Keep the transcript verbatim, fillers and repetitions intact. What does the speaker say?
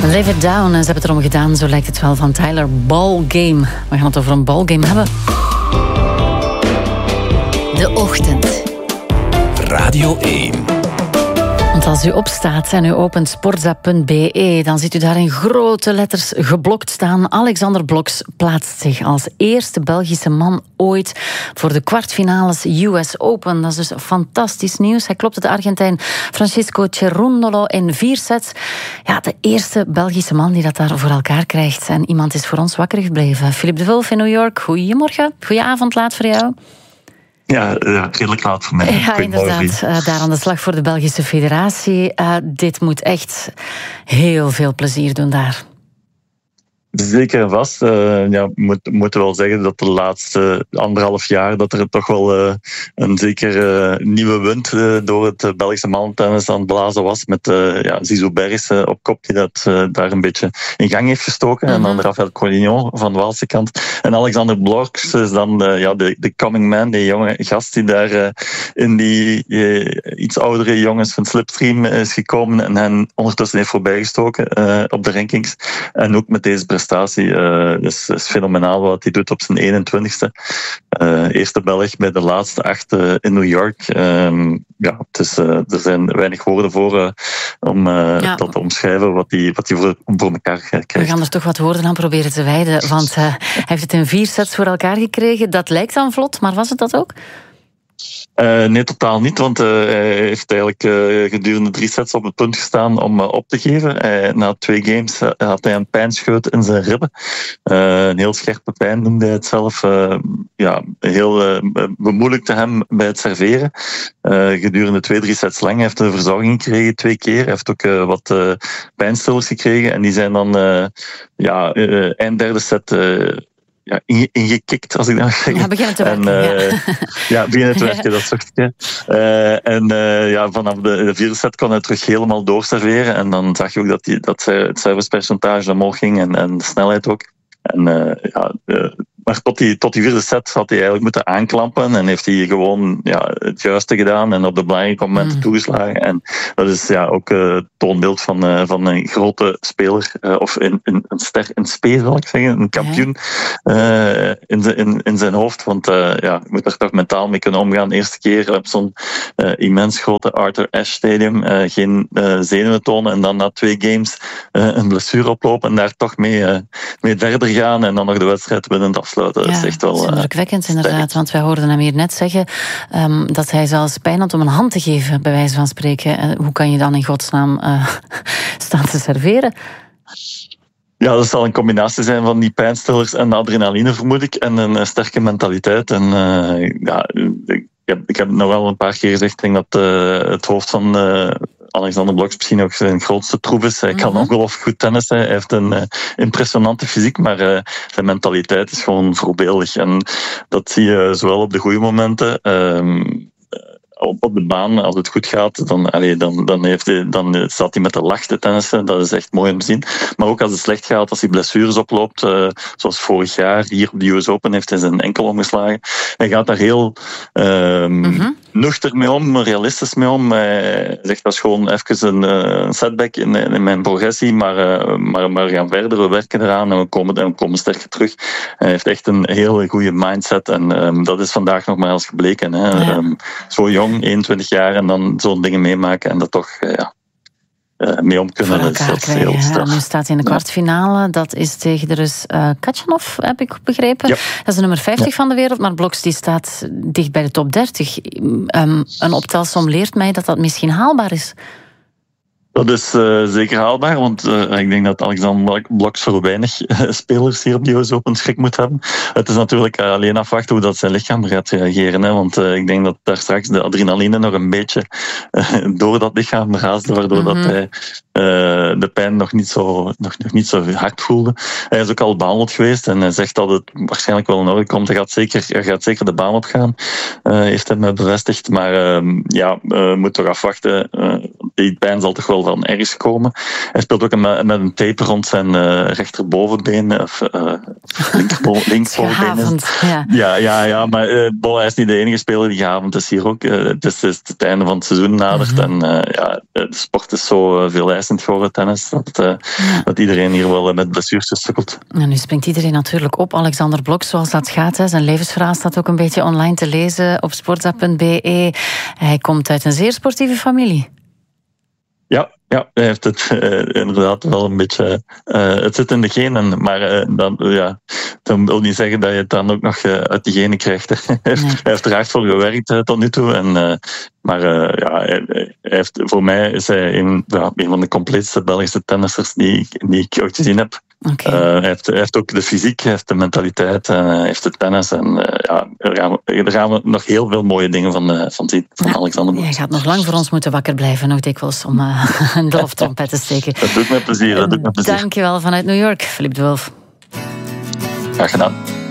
Live It Down, en ze hebben het erom gedaan, zo lijkt het wel, van Tyler Ballgame. We gaan het over een ballgame hebben. De ochtend. Radio één. Want als u opstaat en u opent sportza punt b e, dan ziet u daar in grote letters geblokt staan: Alexander Blokx plaatst zich als eerste Belgische man ooit voor de kwartfinales U S Open. Dat is dus fantastisch nieuws. Hij klopte de Argentijn Francisco Cerundolo in vier sets. Ja, de eerste Belgische man die dat daar voor elkaar krijgt. En iemand is voor ons wakker gebleven. Philippe de Wulf in New York. Goedemorgen. Goedenavond laat voor jou. Ja, ja, redelijk laat voor mij. Ja, inderdaad. Uh, daar aan de slag voor de Belgische Federatie. Uh, dit moet echt heel veel plezier doen daar. Zeker en vast. Uh, ja, we moet, moeten wel zeggen dat de laatste anderhalf jaar dat er toch wel uh, een zeker uh, nieuwe wind uh, door het uh, Belgische mannentennis aan het blazen was. Met uh, ja, Zizou Bergs uh, op kop die dat uh, daar een beetje in gang heeft gestoken. Mm-hmm. En dan Rafael Collignon van de Waalse kant. En Alexander Blokx is dan uh, ja, de, de coming man, die jonge gast die daar uh, in die uh, iets oudere jongens van Slipstream is gekomen en hen ondertussen heeft voorbijgestoken uh, op de rankings. En ook met deze prestatie. prestatie. Uh, is, is fenomenaal wat hij doet op zijn eenentwintigste. Uh, eerste Belg bij de laatste acht uh, in New York. Um, ja, het is, uh, er zijn weinig woorden voor uh, om uh, ja. dat te omschrijven wat hij wat hij voor, voor elkaar krijgt. We gaan er toch wat woorden aan proberen te wijden, want uh, hij heeft het in vier sets voor elkaar gekregen. Dat lijkt dan vlot, maar was het dat ook? Uh, nee, totaal niet, want uh, hij heeft eigenlijk uh, gedurende drie sets op het punt gestaan om uh, op te geven. Uh, na twee games uh, had hij een pijnscheut in zijn ribben. Uh, een heel scherpe pijn noemde hij het zelf. Uh, ja, heel uh, bemoeilijkte hem bij het serveren. Uh, gedurende twee, drie sets lang. Hij heeft een verzorging gekregen, twee keer. Hij heeft ook uh, wat uh, pijnstillers gekregen. En die zijn dan uh, ja, uh, eind derde set... Uh, Ja, ingekikt, als ik dat mag zeggen. Ja, beginnen te werken. En, uh, ja. ja, beginnen te werken, dat zocht ik. Uh, en uh, ja, vanaf de, de vierde set kon hij terug helemaal doorserveren. En dan zag je ook dat, die, dat het servicepercentage omhoog ging en, en de snelheid ook. En uh, ja, uh, maar tot die, tot die vierde set had hij eigenlijk moeten aanklampen en heeft hij gewoon ja, het juiste gedaan en op de belangrijke momenten mm. toegeslagen. En dat is ja, ook uh, het toonbeeld van, uh, van een grote speler, uh, of een, een, een ster in spe, zal ik zeggen, een kampioen uh, in, de, in, in zijn hoofd. Want uh, ja, je moet er toch mentaal mee kunnen omgaan. De eerste keer op zo'n uh, immens grote Arthur Ashe Stadium, uh, geen uh, zenuwen tonen en dan na twee games uh, een blessure oplopen en daar toch mee, uh, mee verder gaan en dan nog de wedstrijd winnend afsluiten. Dat ja, is echt wel dat is indrukwekkend uh, inderdaad, want wij hoorden hem hier net zeggen um, dat hij zelfs pijn had om een hand te geven, bij wijze van spreken. Uh, hoe kan je dan in godsnaam uh, staan te serveren? Ja, dat zal een combinatie zijn van die pijnstillers en adrenaline, vermoed ik, en een uh, sterke mentaliteit. En uh, ja, ik heb, ik heb het nog wel een paar keer gezegd, ik denk dat uh, het hoofd van uh, Alexander Blokx misschien ook zijn grootste troef is. Hij mm-hmm. kan ongelooflijk goed tennissen. Hij heeft een uh, impressionante fysiek, maar uh, zijn mentaliteit is gewoon voorbeeldig. En dat zie je zowel op de goede momenten... Um, op de baan, als het goed gaat, dan, allee, dan, dan, heeft hij, dan staat hij met de lach te tennissen. Dat is echt mooi om te zien. Maar ook als het slecht gaat, als hij blessures oploopt, uh, zoals vorig jaar hier op de U S Open heeft hij zijn enkel omgeslagen. Hij gaat daar heel uh, mm-hmm. nuchter mee om, realistisch mee om. Hij zegt dat is gewoon even een, een setback in, in mijn progressie, maar, uh, maar, maar we gaan verder, we werken eraan en we komen, en we komen sterker terug. Hij heeft echt een hele goede mindset en um, dat is vandaag nog maar eens gebleken. Hè. Ja. Um, zo jong, eenentwintig jaar, en dan zo'n dingen meemaken en dat toch uh, ja, uh, mee om kunnen. Voor elkaar dat is heel krijgen. Nu staat hij in de kwartfinale. Dat is tegen de Rus uh, Khachanov, heb ik begrepen. Ja. Dat is de nummer vijftig ja. van de wereld, maar Blokx die staat dicht bij de top dertig. Um, een optelsom leert mij dat dat misschien haalbaar is. Dat is uh, zeker haalbaar, want uh, ik denk dat Alexander Blokx voor weinig uh, spelers hier op de U S Open schrik moet hebben. Het is natuurlijk uh, alleen afwachten hoe dat zijn lichaam gaat reageren, hè, want uh, ik denk dat daar straks de adrenaline nog een beetje uh, door dat lichaam raasde, waardoor mm-hmm. dat hij uh, de pijn nog niet, zo, nog, nog niet zo hard voelde. Hij is ook al behandeld geweest en hij zegt dat het waarschijnlijk wel in orde komt. Hij gaat zeker, hij gaat zeker de baan op gaan, uh, heeft hij me bevestigd. Maar uh, ja, we uh, moeten toch afwachten. Uh, die pijn zal toch wel van ergens gekomen. Hij speelt ook met, met een tape rond zijn uh, rechterbovenbeen, of uh, linkerboven, linkerbovenbeen. Ja. ja, ja, ja, maar uh, bon, hij is niet de enige speler die gehavend is hier ook. Uh, het, is, het is het einde van het seizoen nadert mm-hmm. en uh, ja, de sport is zo veel eisend geworden, tennis, dat, uh, ja. dat iedereen hier wel uh, met blessures sukkelt. En nu springt iedereen natuurlijk op Alexander Blok, zoals dat gaat. Hè. Zijn levensverhaal staat ook een beetje online te lezen op sportza punt b e. Hij komt uit een zeer sportieve familie. Ja, ja, hij heeft het uh, inderdaad wel een beetje... Uh, het zit in de genen, maar uh, dan, ja, dat wil niet zeggen dat je het dan ook nog uh, uit de genen krijgt. Hij heeft, nee. heeft er hard voor gewerkt uh, tot nu toe. En, uh, maar uh, ja, hij, hij heeft, voor mij is hij een, ja, een van de compleetste Belgische tennissers die, die ik ooit gezien heb. Okay. Uh, hij, heeft, hij heeft ook de fysiek, hij heeft de mentaliteit, en hij heeft de tennis. En uh, ja, er gaan, we, er gaan we nog heel veel mooie dingen van, uh, van zien, van ja, Alexander Blok. Jij gaat nog lang voor ons moeten wakker blijven, nog dikwijls, om uh, een loftrompet te steken. Dat doet me plezier, dat doet me plezier. Dankjewel vanuit New York, Philippe de Wulf. Graag gedaan.